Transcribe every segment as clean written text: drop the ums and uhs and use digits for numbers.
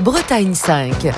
Bretagne 5.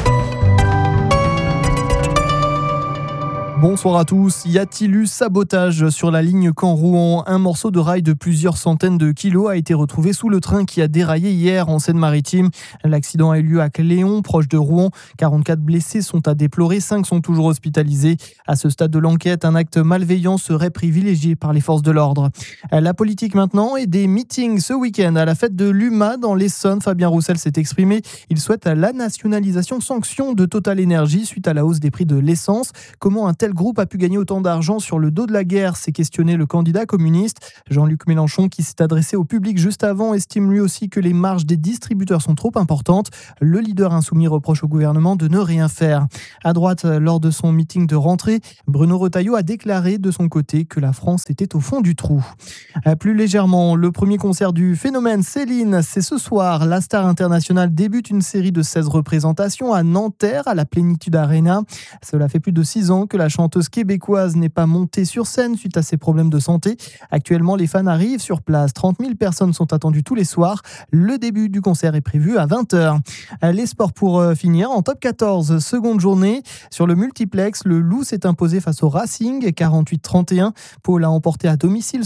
Bonsoir à tous. Y a-t-il eu sabotage sur la ligne Caen-Rouen ? Un morceau de rail de plusieurs centaines de kilos a été retrouvé sous le train qui a déraillé hier en Seine-Maritime. L'accident a eu lieu à Cléon, proche de Rouen. 44 blessés sont à déplorer, 5 sont toujours hospitalisés. À ce stade de l'enquête, un acte malveillant serait privilégié par les forces de l'ordre. La politique maintenant et des meetings ce week-end à la fête de l'UMA dans l'Essonne. Fabien Roussel s'est exprimé. Il souhaite la nationalisation sanction de Total Energy suite à la hausse des prix de l'essence. Comment un tel groupe a pu gagner autant d'argent sur le dos de la guerre, s'est questionné le candidat communiste. Jean-Luc Mélenchon, qui s'est adressé au public juste avant, estime lui aussi que les marges des distributeurs sont trop importantes. Le leader insoumis reproche au gouvernement de ne rien faire. À droite, lors de son meeting de rentrée, Bruno Retailleau a déclaré de son côté que la France était au fond du trou. Plus légèrement, le premier concert du phénomène Céline, c'est ce soir. La star internationale débute une série de 16 représentations à Nanterre, à la Plénitude Arena. Cela fait plus de 6 ans que la chanteuse québécoise n'est pas montée sur scène suite à ses problèmes de santé. Actuellement, les fans arrivent sur place. 30 000 personnes sont attendues tous les soirs. Le début du concert est prévu à 20h. Les sports pour finir. En top 14, seconde journée. Sur le multiplex, le Loup s'est imposé face au Racing, 48-31. Pau a emporté à domicile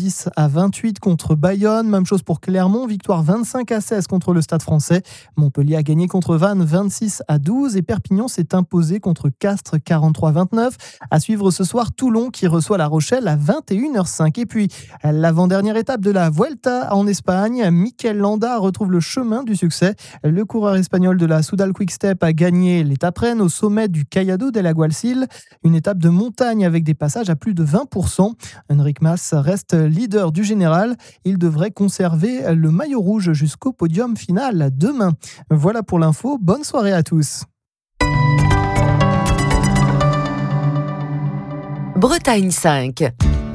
70-28 contre Bayonne. Même chose pour Clermont, victoire 25-16 contre le Stade Français. Montpellier a gagné contre Vannes 26-12 et Perpignan s'est imposé contre Castres 43-29. À suivre ce soir, Toulon qui reçoit La Rochelle à 21h05. Et puis, l'avant-dernière étape de la Vuelta en Espagne, Mikel Landa retrouve le chemin du succès. Le coureur espagnol de la Soudal Quick-Step a gagné l'étape Rennes au sommet du Collado del Alguacil, une étape de montagne avec des passages à plus de 20%. Enric Mas reste leader du général. Il devrait conserver le maillot rouge jusqu'au podium final demain. Voilà pour l'info. Bonne soirée à tous. Bretagne 5.